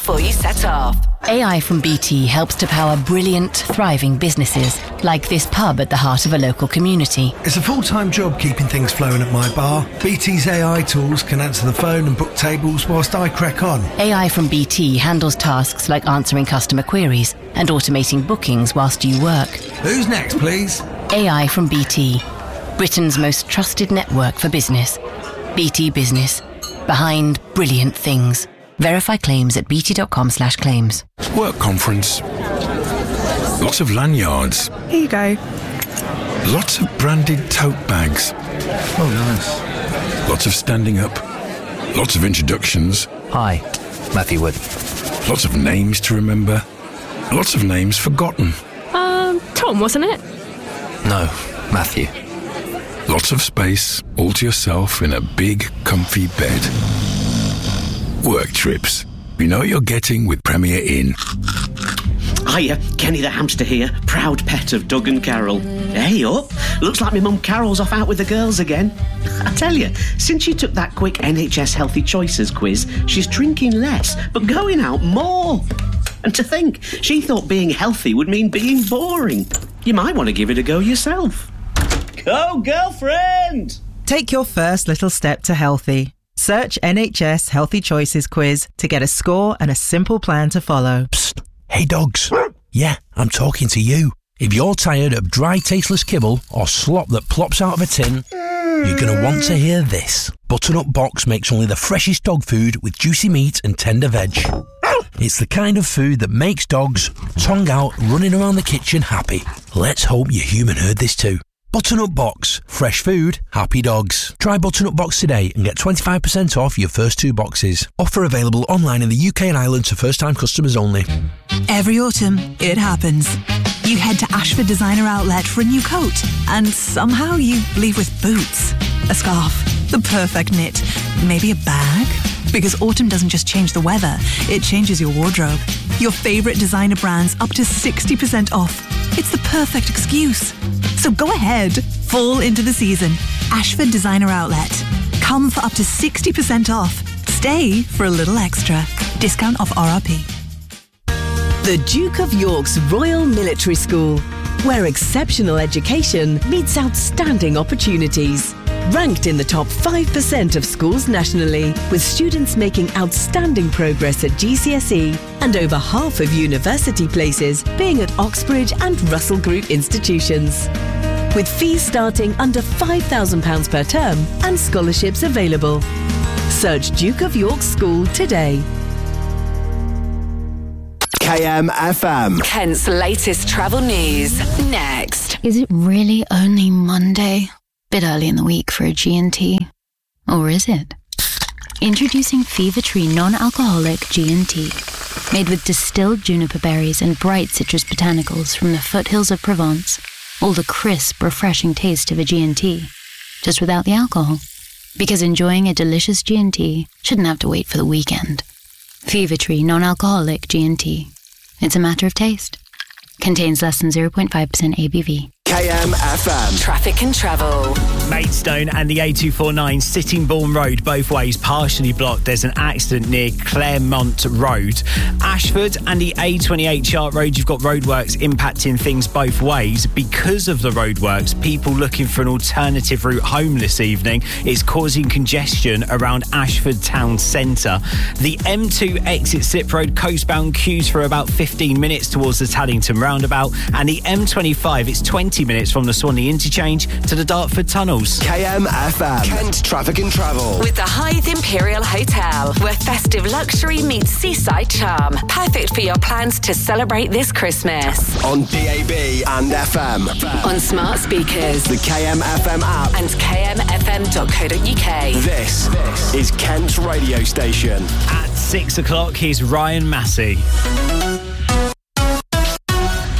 before you set off. AI from BT helps to power brilliant, thriving businesses, like this pub at the heart of a local community. It's a full-time job keeping things flowing at my bar. BT's AI tools can answer the phone and book tables whilst I crack on. AI from BT handles tasks like answering customer queries and automating bookings whilst you work. Who's next, please? AI from BT, Britain's most trusted network for business. BT Business, behind brilliant things. Verify claims at bt.com/claims. Work conference. Lots of lanyards. Here you go. Lots of branded tote bags. Oh, nice. Lots of standing up. Lots of introductions. Hi, Matthew Wood. Lots of names to remember. Lots of names forgotten. Tom, wasn't it? No, Matthew. Lots of space, all to yourself in a big, comfy bed. Work trips. You know what you're getting with Premier Inn. Hiya, Kenny the hamster here, proud pet of Doug and Carol. Hey up, looks like my mum Carol's off out with the girls again. I tell you, since she took that quick NHS Healthy Choices quiz, she's drinking less, but going out more. And to think, she thought being healthy would mean being boring. You might want to give it a go yourself. Go, girlfriend! Take your first little step to healthy. Search NHS Healthy Choices quiz to get a score and a simple plan to follow. Psst. Hey dogs. Yeah, I'm talking to you. If you're tired of dry, tasteless kibble or slop that plops out of a tin, you're going to want to hear this. Butternut Box makes only the freshest dog food with juicy meat and tender veg. It's the kind of food that makes dogs, tongue out, running around the kitchen happy. Let's hope your human heard this too. Butternut Box. Fresh food, happy dogs. Try Butternut Box today and get 25% off your first 2 boxes. Offer available online in the UK and Ireland to first-time customers only. Every autumn, it happens. You head to Ashford Designer Outlet for a new coat, and somehow you leave with boots, a scarf, the perfect knit, maybe a bag. Because autumn doesn't just change the weather, it changes your wardrobe. Your favourite designer brands up to 60% off. It's the perfect excuse. So go ahead, fall into the season. Ashford Designer Outlet. Come for up to 60% off. Stay for a little extra. Discount off RRP. The Duke of York's Royal Military School, where exceptional education meets outstanding opportunities. Ranked in the top 5% of schools nationally, with students making outstanding progress at GCSE and over half of university places being at Oxbridge and Russell Group institutions. With fees starting under £5,000 per term and scholarships available. Search Duke of York School today. KMFM. Kent's latest travel news. Next. Is it really only Monday? Bit early in the week for a G&T. Or is it? Introducing Fever Tree non-alcoholic G&T. Made with distilled juniper berries and bright citrus botanicals from the foothills of Provence. All the crisp, refreshing taste of a G&T. Just without the alcohol. Because enjoying a delicious G&T shouldn't have to wait for the weekend. Fever Tree non-alcoholic G&T. It's a matter of taste. Contains less than 0.5% ABV. KMFM. Traffic and travel. Maidstone and the A249 Sittingbourne Road, both ways partially blocked. There's an accident near Claremont Road. Ashford and the A28 Chart Road, you've got roadworks impacting things both ways. Because of the roadworks, people looking for an alternative route home this evening is causing congestion around Ashford town centre. The M2 exit Slip Road coastbound queues for about 15 minutes towards the Taddington roundabout, and the M25, it's 20 minutes from the Swanley interchange to the Dartford tunnels. KMFM. Kent Traffic and Travel. With the Hythe Imperial Hotel, where festive luxury meets seaside charm. Perfect for your plans to celebrate this Christmas. On DAB and FM. On smart speakers. The KMFM app. And kmfm.co.uk. This is Kent's radio station. At 6 o'clock, here's Ryan Massey.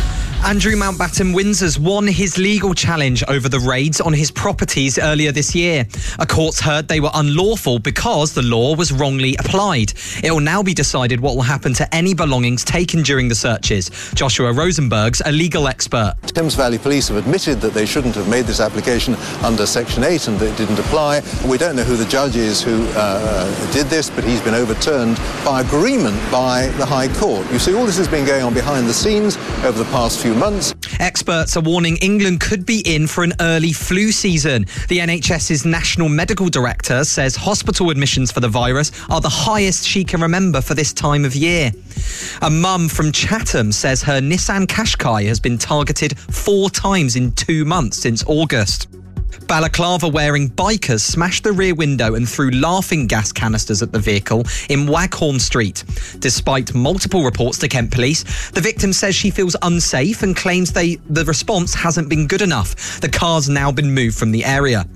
Andrew Mountbatten Windsor's won his legal challenge over the raids on his properties earlier this year. A court's heard they were unlawful because the law was wrongly applied. It will now be decided what will happen to any belongings taken during the searches. Joshua Rosenberg's a legal expert. Thames Valley Police have admitted that they shouldn't have made this application under Section 8 and that it didn't apply. We don't know who the judge is who did this, but he's been overturned by agreement by the High Court. You see, all this has been going on behind the scenes over the past few months. Experts are warning England could be in for an early flu season. The NHS's National Medical Director says hospital admissions for the virus are the highest she can remember for this time of year. A mum from Chatham says her Nissan Qashqai has been targeted 4 times in 2 months since August. Balaclava-wearing bikers smashed the rear window and threw laughing gas canisters at the vehicle in Waghorn Street. Despite multiple reports to Kent Police, the victim says she feels unsafe and claims the response hasn't been good enough. The car's now been moved from the area.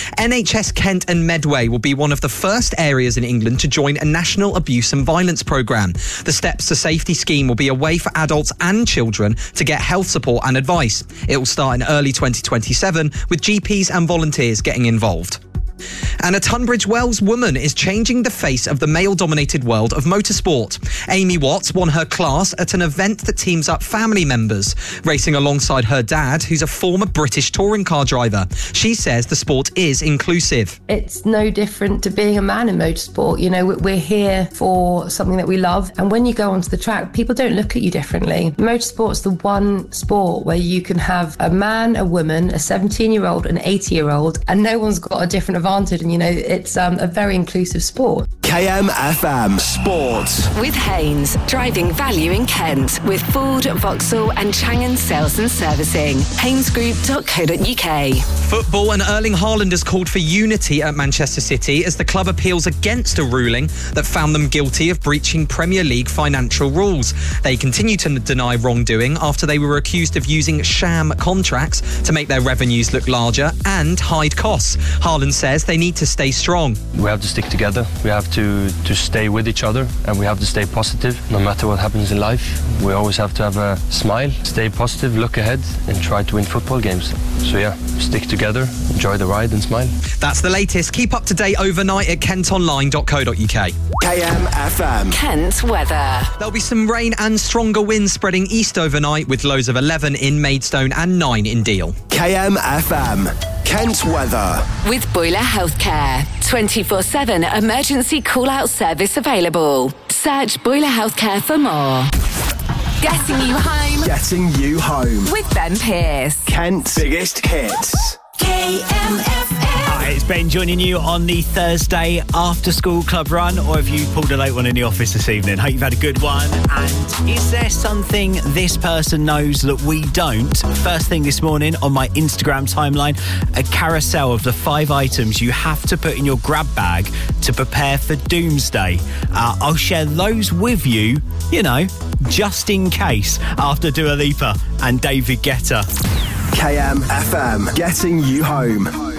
NHS Kent and Medway will be one of the first areas in England to join a national abuse and violence programme. The Steps to Safety scheme will be a way for adults and children to get health support and advice. It will start in early 2027 with GPs and volunteers getting involved. And a Tunbridge Wells woman is changing the face of the male-dominated world of motorsport. Amy Watts won her class at an event that teams up family members, racing alongside her dad, who's a former British touring car driver. She says the sport is inclusive. It's no different to being a man in motorsport. You know, we're here for something that we love. And when you go onto the track, people don't look at you differently. Motorsport's the one sport where you can have a man, a woman, a 17-year-old, an 80-year-old, and no one's got a different advantage. And, you know, it's a very inclusive sport. KMFM Sports. With Haynes, driving value in Kent. With Ford, Vauxhall and Changan Sales and Servicing. Haynesgroup.co.uk. Football, and Erling Haaland has called for unity at Manchester City as the club appeals against a ruling that found them guilty of breaching Premier League financial rules. They continue to deny wrongdoing after they were accused of using sham contracts to make their revenues look larger and hide costs. Haaland says they need to stay strong. We have to stick together. We have to stay with each other, and we have to stay positive no matter what happens in life. We always have to have a smile, stay positive, look ahead and try to win football games. So yeah, stick together, enjoy the ride and smile. That's the latest. Keep up to date overnight at kentonline.co.uk. KMFM Kent weather. There'll be some rain and stronger winds spreading east overnight with lows of 11 in Maidstone and 9 in Deal. KMFM Kent weather. With Boiler Healthcare. 24/7 emergency call-out service available. Search Boiler Healthcare for more. Getting you home. Getting you home. With Ben Pearce. Kent's biggest hits. KMFM. Hi, it's Ben joining you on the Thursday after school club run, or if you pulled a late one in the office this evening. Hope you've had a good one. And is there something this person knows that we don't? First thing this morning on my Instagram timeline, a carousel of the 5 items you have to put in your grab bag to prepare for doomsday. I'll share those with you, you know, just in case, after Dua Lipa and David Guetta. KMFM, getting you home.